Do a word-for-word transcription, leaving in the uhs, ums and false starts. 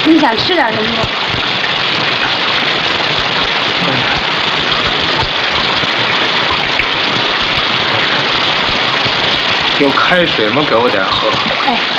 你想吃点什么不？ 有开水吗？给我点喝。 哎。